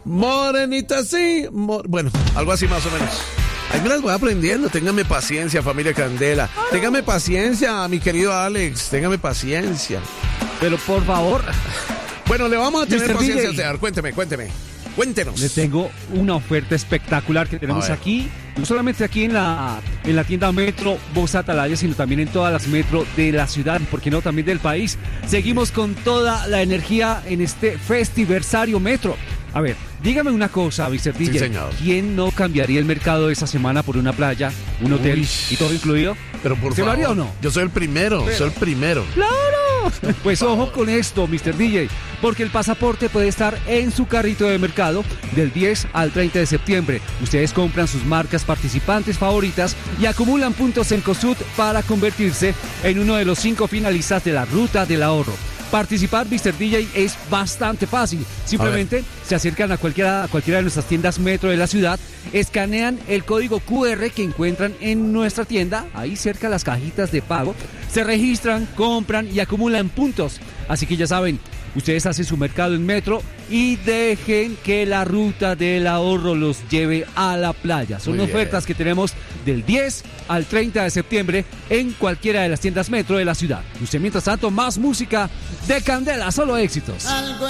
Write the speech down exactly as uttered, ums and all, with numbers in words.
Morenita, sí. Mo- bueno, algo así más o menos. Ahí me las voy aprendiendo. Téngame paciencia, familia Candela. Téngame paciencia, mi querido Alex. Téngame paciencia. Pero por favor, Bueno, le vamos a tener mister paciencia D J. a usted. Cuénteme, cuénteme. Cuéntenos. le tengo una oferta espectacular que tenemos A ver. aquí, no solamente aquí en la, en la tienda Metro Voz Atalaya, sino también en todas las metro de la ciudad, y por qué no también del país. Seguimos con toda la energía en este Festiversario Metro. A ver, dígame una cosa, mister D J. Sí, señor. ¿Quién no cambiaría el mercado esa semana por una playa, un hotel Uy. y todo incluido? Pero por ¿Se lo favor. haría o no? Yo soy el primero, soy el primero. ¡Claro! Pues ojo con esto, mister D J, porque el pasaporte puede estar en su carrito de mercado del diez al treinta de septiembre. Ustedes compran sus marcas participantes favoritas y acumulan puntos en COSUD para convertirse en uno de los cinco finalistas de la Ruta del Ahorro. Participar, mister D J, es bastante fácil. Simplemente se acercan a cualquiera, a cualquiera de nuestras tiendas Metro de la ciudad, escanean el código Q R que encuentran en nuestra tienda, ahí cerca de las cajitas de pago, se registran, compran y acumulan puntos. Así que ya saben, ustedes hacen su mercado en Metro y dejen que la Ruta del Ahorro los lleve a la playa. Son Muy bien. ofertas que tenemos del diez al treinta de septiembre en cualquiera de las tiendas Metro de la ciudad. Usted, mientras tanto, más música de Candela, solo éxitos. Algo